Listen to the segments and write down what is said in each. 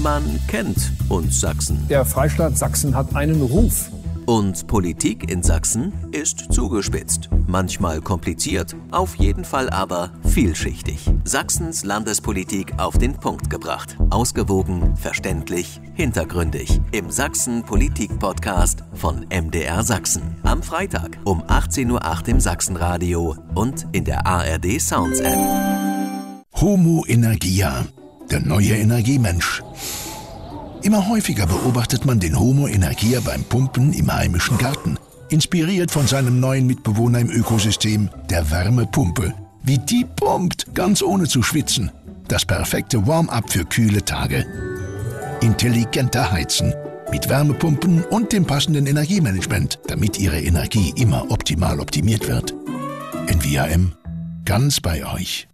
Man kennt uns Sachsen. Der Freistaat Sachsen hat einen Ruf. Und Politik in Sachsen ist zugespitzt, manchmal kompliziert, auf jeden Fall aber vielschichtig. Sachsens Landespolitik auf den Punkt gebracht. Ausgewogen, verständlich, hintergründig. Im Sachsen-Politik-Podcast von MDR Sachsen. Am Freitag um 18:08 Uhr im Sachsenradio und in der ARD Sounds App. Homo Energia, der neue Energiemensch. Immer häufiger beobachtet man den Homo Energia beim Pumpen im heimischen Garten. Inspiriert von seinem neuen Mitbewohner im Ökosystem, der Wärmepumpe. Wie die pumpt, ganz ohne zu schwitzen. Das perfekte Warm-up für kühle Tage. Intelligenter Heizen. Mit Wärmepumpen und dem passenden Energiemanagement, damit Ihre Energie immer optimal optimiert wird. NVAM, ganz bei euch.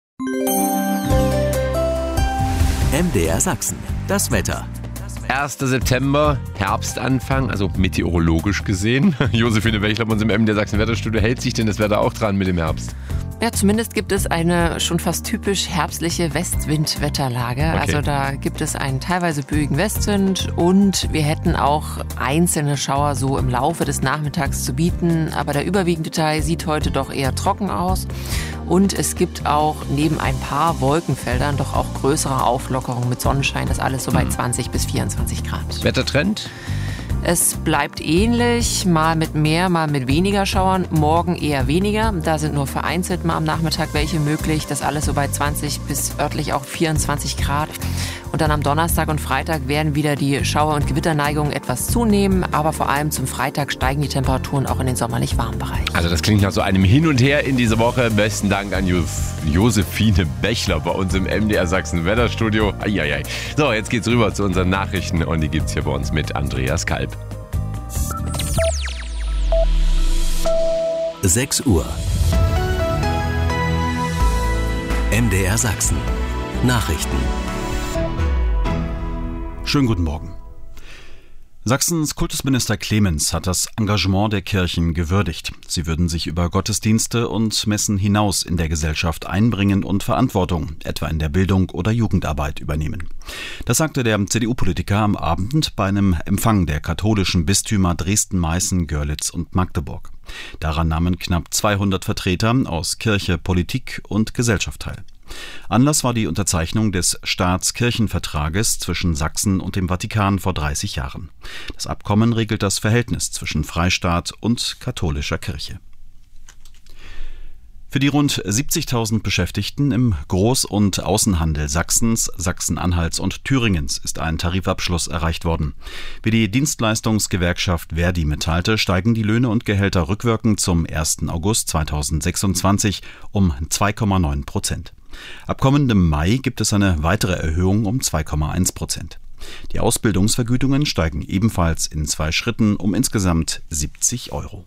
MDR Sachsen, das Wetter. 1. September, Herbstanfang, also meteorologisch gesehen. Josephine Bechler bei uns im MDR Sachsen Wetterstudio. Hält sich denn das Wetter auch dran mit dem Herbst? Ja, zumindest gibt es eine schon fast typisch herbstliche Westwindwetterlage. Okay. Also da gibt es einen teilweise böigen Westwind und wir hätten auch einzelne Schauer so im Laufe des Nachmittags zu bieten. Aber der überwiegende Teil sieht heute doch eher trocken aus. Und es gibt auch neben ein paar Wolkenfeldern doch auch größere Auflockerungen mit Sonnenschein. Das alles so bei 20 bis 24 Grad. Wettertrend? Es bleibt ähnlich, mal mit mehr, mal mit weniger Schauern. Morgen eher weniger. Da sind nur vereinzelt mal am Nachmittag welche möglich. Das alles so bei 20 bis örtlich auch 24 Grad. Und dann am Donnerstag und Freitag werden wieder die Schauer- und Gewitterneigungen etwas zunehmen. Aber vor allem zum Freitag steigen die Temperaturen auch in den sommerlich warmen Bereich. Also das klingt nach so einem Hin und Her in dieser Woche. Besten Dank an Josephine Bechler bei uns im MDR Sachsen Wetterstudio. Eieiei. So, jetzt geht's rüber zu unseren Nachrichten und die gibt's hier bei uns mit Andreas Kalb. 6 Uhr. MDR Sachsen. Nachrichten. Schönen guten Morgen. Sachsens Kultusminister Clemens hat das Engagement der Kirchen gewürdigt. Sie würden sich über Gottesdienste und Messen hinaus in der Gesellschaft einbringen und Verantwortung, etwa in der Bildung oder Jugendarbeit, übernehmen. Das sagte der CDU-Politiker am Abend bei einem Empfang der katholischen Bistümer Dresden, Meißen, Görlitz und Magdeburg. Daran nahmen knapp 200 Vertreter aus Kirche, Politik und Gesellschaft teil. Anlass war die Unterzeichnung des Staats-Kirchen-Vertrages zwischen Sachsen und dem Vatikan vor 30 Jahren. Das Abkommen regelt das Verhältnis zwischen Freistaat und katholischer Kirche. Für die rund 70.000 Beschäftigten im Groß- und Außenhandel Sachsens, Sachsen-Anhalts und Thüringens ist ein Tarifabschluss erreicht worden. Wie die Dienstleistungsgewerkschaft Verdi mitteilte, steigen die Löhne und Gehälter rückwirkend zum 1. August 2026 um 2,9%. Ab kommendem Mai gibt es eine weitere Erhöhung um 2,1%. Die Ausbildungsvergütungen steigen ebenfalls in 2 Schritten um insgesamt 70 €.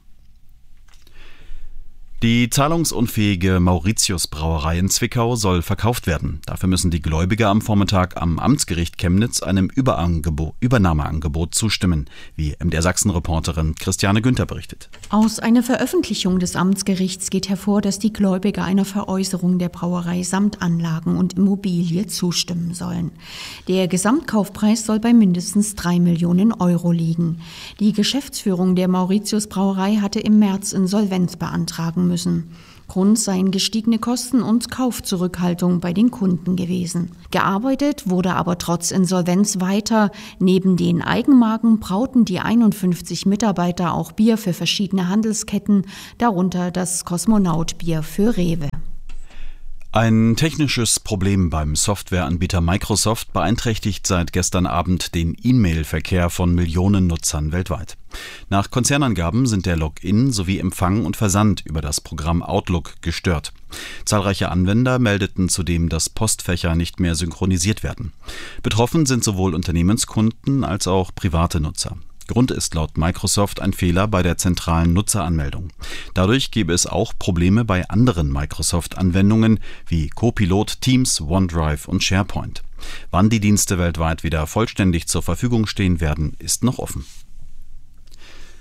Die zahlungsunfähige Mauritius-Brauerei in Zwickau soll verkauft werden. Dafür müssen die Gläubiger am Vormittag am Amtsgericht Chemnitz einem Übernahmeangebot zustimmen, wie MDR Sachsen-Reporterin Christiane Günther berichtet. Aus einer Veröffentlichung des Amtsgerichts geht hervor, dass die Gläubiger einer Veräußerung der Brauerei samt Anlagen und Immobilie zustimmen sollen. Der Gesamtkaufpreis soll bei mindestens 3 Millionen € liegen. Die Geschäftsführung der Mauritius-Brauerei hatte im März Insolvenz beantragen müssen. Grund seien gestiegene Kosten und Kaufzurückhaltung bei den Kunden gewesen. Gearbeitet wurde aber trotz Insolvenz weiter. Neben den Eigenmarken brauten die 51 Mitarbeiter auch Bier für verschiedene Handelsketten, darunter das Kosmonaut-Bier für Rewe. Ein technisches Problem beim Softwareanbieter Microsoft beeinträchtigt seit gestern Abend den E-Mail-Verkehr von Millionen Nutzern weltweit. Nach Konzernangaben sind der Login sowie Empfang und Versand über das Programm Outlook gestört. Zahlreiche Anwender meldeten zudem, dass Postfächer nicht mehr synchronisiert werden. Betroffen sind sowohl Unternehmenskunden als auch private Nutzer. Grund ist laut Microsoft ein Fehler bei der zentralen Nutzeranmeldung. Dadurch gäbe es auch Probleme bei anderen Microsoft-Anwendungen wie Copilot, Teams, OneDrive und SharePoint. Wann die Dienste weltweit wieder vollständig zur Verfügung stehen werden, ist noch offen.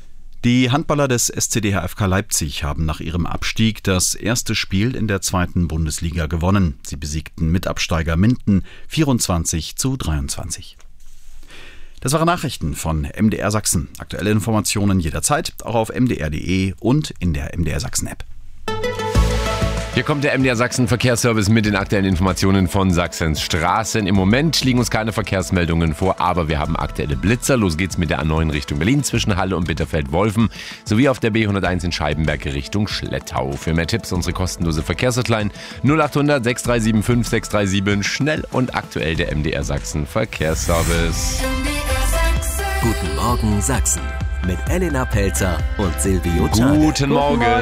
Die Handballer des SCD HFK Leipzig haben nach ihrem Abstieg das erste Spiel in der 2. Bundesliga gewonnen. Sie besiegten Mitabsteiger Minden 24:23. Das waren Nachrichten von MDR Sachsen. Aktuelle Informationen jederzeit, auch auf mdr.de und in der MDR Sachsen App. Hier kommt der MDR Sachsen Verkehrsservice mit den aktuellen Informationen von Sachsens Straßen. Im Moment liegen uns keine Verkehrsmeldungen vor, aber wir haben aktuelle Blitzer. Los geht's mit der A9 Richtung Berlin zwischen Halle und Bitterfeld-Wolfen sowie auf der B101 in Scheibenberg Richtung Schlettau. Für mehr Tipps unsere kostenlose Verkehrshotline 0800 6375 637. Schnell und aktuell der MDR Sachsen Verkehrsservice. Guten Morgen Sachsen mit Elena Pelzer und Silvio Czade. Guten Morgen.